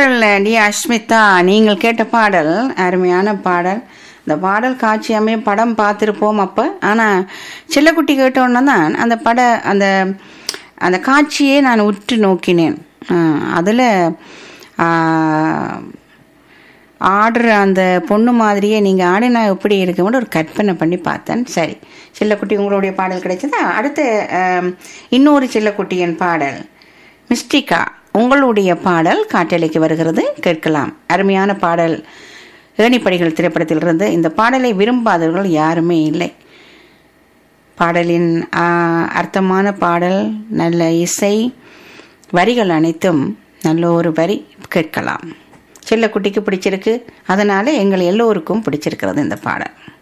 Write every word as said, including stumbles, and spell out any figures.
வாழ்த்துக்கள் டி அஸ்மிதா. நீங்கள் கேட்ட பாடல் அருமையான பாடல். இந்த பாடல் காட்சி அமையும் படம் பார்த்துருப்போம் அப்போ. ஆனால் செல்லக்குட்டி கேட்டோன்னா தான் அந்த பட அந்த அந்த காட்சியே நான் உற்று நோக்கினேன். அதில் ஆடுற அந்த பொண்ணு மாதிரியே நீங்கள் ஆடினா எப்படி இருக்கும்னு ஒரு கற்பனை பண்ணி பார்த்தேன். சரி, செல்லக்குட்டி உங்களுடைய பாடல் கிடைச்சதா? அடுத்து இன்னொரு செல்லக்குட்டியின் பாடல் மிஸ்டிகா, உங்களுடைய பாடல் காற்றலைக்கு வருகிறது, கேட்கலாம். அருமையான பாடல், ஏணிப்படிகள் திரைப்படத்திலிருந்து. இந்த பாடலை விரும்பாதவர்கள் யாருமே இல்லை. பாடலின் அர்த்தமான பாடல், நல்ல இசை, வரிகள் அனைத்தும் நல்ல ஒரு வரி, கேட்கலாம். செல்லக்குட்டிக்கு பிடிச்சிருக்கு, அதனால எங்கள் எல்லோருக்கும் பிடிச்சிருக்கிறது இந்த பாடல்.